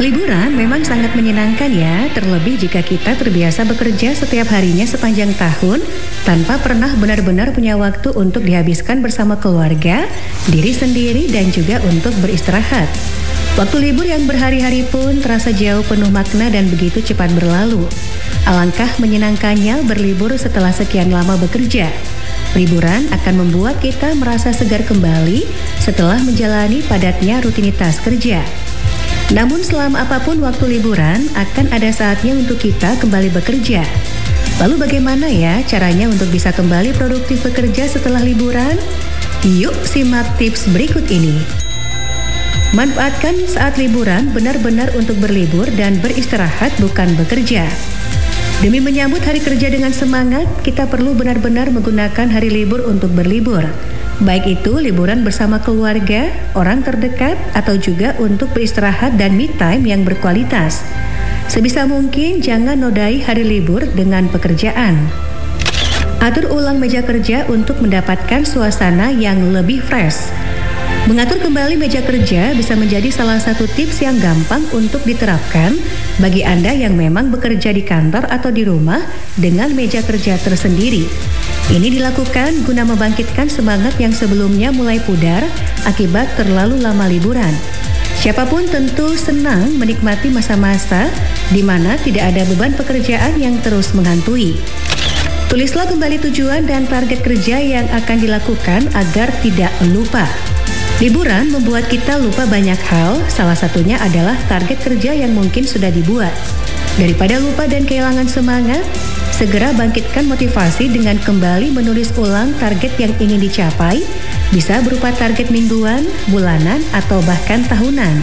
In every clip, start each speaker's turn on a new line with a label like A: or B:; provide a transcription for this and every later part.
A: Liburan memang sangat menyenangkan ya, terlebih jika kita terbiasa bekerja setiap harinya sepanjang tahun tanpa pernah benar-benar punya waktu untuk dihabiskan bersama keluarga, diri sendiri dan juga untuk beristirahat. Waktu libur yang berhari-hari pun terasa jauh penuh makna dan begitu cepat berlalu. Alangkah menyenangkannya berlibur setelah sekian lama bekerja. Liburan akan membuat kita merasa segar kembali setelah menjalani padatnya rutinitas kerja. Namun selama apapun waktu liburan, akan ada saatnya untuk kita kembali bekerja. Lalu bagaimana ya caranya untuk bisa kembali produktif bekerja setelah liburan? Yuk simak tips berikut ini. Manfaatkan saat liburan benar-benar untuk berlibur dan beristirahat, bukan bekerja. Demi menyambut hari kerja dengan semangat, kita perlu benar-benar menggunakan hari libur untuk berlibur. Baik itu liburan bersama keluarga, orang terdekat, atau juga untuk beristirahat dan me time yang berkualitas. Sebisa mungkin jangan nodai hari libur dengan pekerjaan. Atur ulang meja kerja untuk mendapatkan suasana yang lebih fresh. Mengatur kembali meja kerja bisa menjadi salah satu tips yang gampang untuk diterapkan bagi Anda yang memang bekerja di kantor atau di rumah dengan meja kerja tersendiri. Ini dilakukan guna membangkitkan semangat yang sebelumnya mulai pudar akibat terlalu lama liburan. Siapapun tentu senang menikmati masa-masa di mana tidak ada beban pekerjaan yang terus menghantui. Tulislah kembali tujuan dan target kerja yang akan dilakukan agar tidak lupa. Liburan membuat kita lupa banyak hal, salah satunya adalah target kerja yang mungkin sudah dibuat. Daripada lupa dan kehilangan semangat, segera bangkitkan motivasi dengan kembali menulis ulang target yang ingin dicapai, bisa berupa target mingguan, bulanan, atau bahkan tahunan.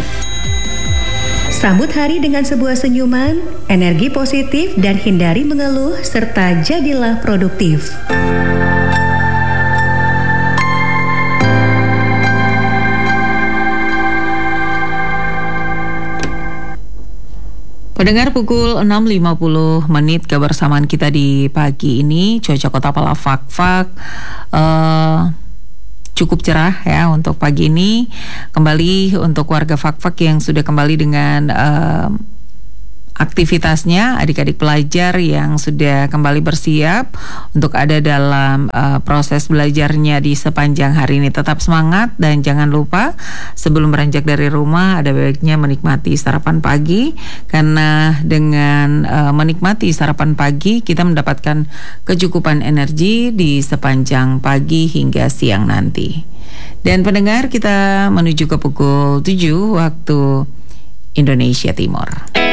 A: Sambut hari dengan sebuah senyuman, energi positif, dan hindari mengeluh, serta jadilah produktif.
B: Pendengar, pukul 6.50 kebersamaan kita di pagi ini. Cuaca Kota Palafak cukup cerah ya untuk pagi ini. Kembali untuk warga Fakfak yang sudah kembali dengan aktivitasnya, adik-adik pelajar yang sudah kembali bersiap untuk ada dalam proses belajarnya di sepanjang hari ini. Tetap semangat dan jangan lupa sebelum beranjak dari rumah ada baiknya menikmati sarapan pagi, karena dengan menikmati sarapan pagi kita mendapatkan kecukupan energi di sepanjang pagi hingga siang nanti. Dan pendengar, kita menuju ke pukul 7 waktu Indonesia Timur.